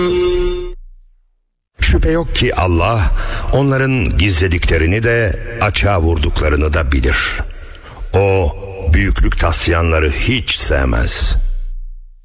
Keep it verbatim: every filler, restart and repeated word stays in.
Şüphe yok ki Allah onların gizlediklerini de açığa vurduklarını da bilir. O büyüklük taslayanları hiç sevmez.